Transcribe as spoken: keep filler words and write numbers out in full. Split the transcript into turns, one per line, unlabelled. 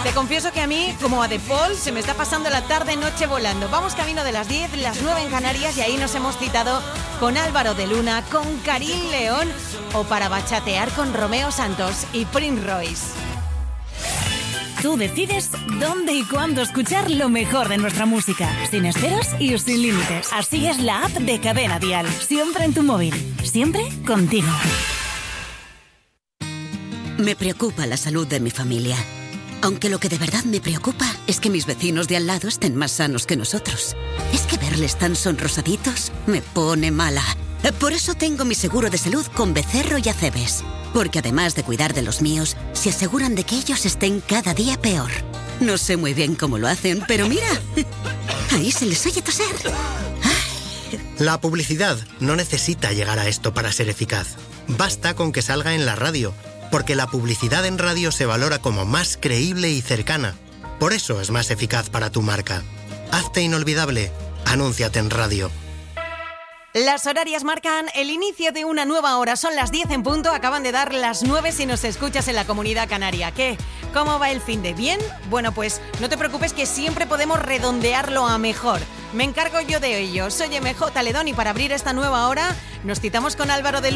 Te confieso que a mí, como a De Paul, se me está pasando la tarde-noche volando. Vamos camino de las diez, las nueve en Canarias, y ahí nos hemos citado con Álvaro de Luna, con Karim León o para bachatear con Romeo Santos y Prince Royce.
Tú decides dónde y cuándo escuchar lo mejor de nuestra música, sin esperos y sin límites. Así es la app de Cadena Dial, siempre en tu móvil, siempre contigo.
Me preocupa la salud de mi familia. Aunque lo que de verdad me preocupa es que mis vecinos de al lado estén más sanos que nosotros. Es que verles tan sonrosaditos me pone mala. Por eso tengo mi seguro de salud con Becerro y Acebes. Porque además de cuidar de los míos, se aseguran de que ellos estén cada día peor. No sé muy bien cómo lo hacen, pero mira, ahí se les oye toser. Ay.
La publicidad no necesita llegar a esto para ser eficaz. Basta con que salga en la radio, porque la publicidad en radio se valora como más creíble y cercana. Por eso es más eficaz para tu marca. Hazte inolvidable. Anúnciate en radio.
Las horarias marcan el inicio de una nueva hora. Son las diez en punto, acaban de dar las nueve si nos escuchas en la Comunidad Canaria. ¿Qué? ¿Cómo va el fin de bien? Bueno, pues no te preocupes que siempre podemos redondearlo a mejor. Me encargo yo de ello. Soy M J Ledón y para abrir esta nueva hora nos citamos con Álvaro de Luna.